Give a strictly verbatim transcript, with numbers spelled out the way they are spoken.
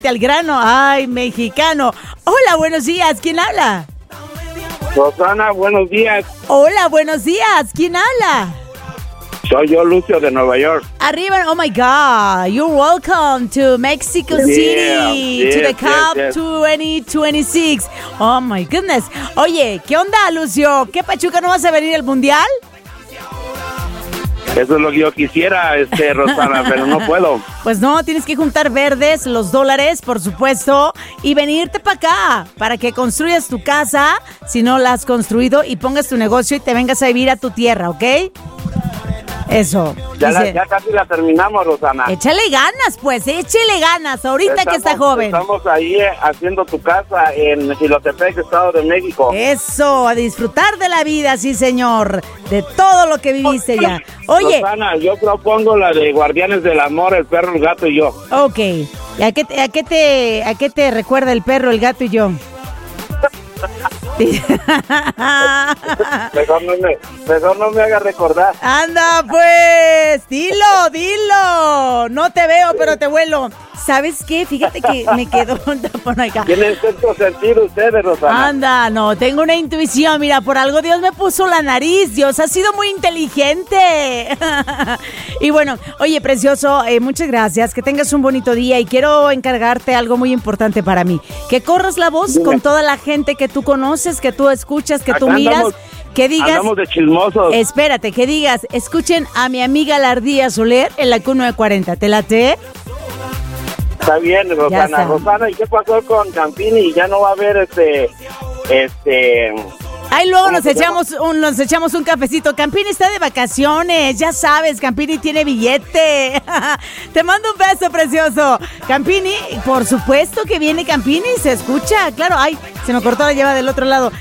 Al grano, ay, mexicano. Hola, buenos días, ¿quién habla? Rosana, buenos días. Hola, buenos días, ¿quién habla? Soy yo, Lucio, de Nueva York. Arriba, oh my God, you're welcome to Mexico Yeah, City, yes, to the yes, Cup yes. twenty twenty-six. Oh my goodness. Oye, ¿qué onda, Lucio? ¿Qué pachuca no vas a venir al mundial? Eso es lo que yo quisiera, este, Rosana, pero no puedo. Pues no, tienes que juntar verdes, los dólares, por supuesto, y venirte para acá, para que construyas tu casa, si no la has construido, y pongas tu negocio y te vengas a vivir a tu tierra, ¿ok? Eso. Ya, la- Dice, ya casi la terminamos, Rosana. échale ganas, pues, échale ganas, ahorita que está joven. Estamos ahí eh, haciendo tu casa en Jilotepec, Estado de México. Eso, a disfrutar de la vida, sí, señor, de todo lo que viviste ya. Oye, Rosana, yo propongo la de Guardianes del Amor, el perro, el gato y yo. ok, ¿y a qué, te- a qué te, a qué te recuerda el perro, el gato y yo? Mejor no me, mejor no me haga recordar. Anda, pues, dilo, dilo. No te veo, pero te vuelo. ¿Sabes qué? Fíjate que me quedó un tapón acá. Tienen sexto sentido ustedes, Rosana. Anda, no, tengo una intuición. Mira, por algo Dios me puso la nariz. Dios ha sido muy inteligente. Y bueno, oye, precioso, eh, muchas gracias. Que tengas un bonito día y quiero encargarte algo muy importante para mí. Que corras la voz Dime. con toda la gente que tú conoces, que tú escuchas, que tú Acá miras. andamos- Que digas... Andamos de chismosos. Espérate, que digas, escuchen a mi amiga la Ardilla Soler en la Q novecientos cuarenta. ¿Te late? Está bien, Ya Rosana. está. Rosana, ¿y qué pasó con Campini? Ya no va a haber este, este... Ahí luego ¿Cómo nos se llama? echamos, un, nos echamos un cafecito. Campini está de vacaciones, ya sabes, Campini tiene billete. Te mando un beso, precioso. Campini, por supuesto que viene Campini, se escucha. Claro, ay, se me cortó la lleva del otro lado.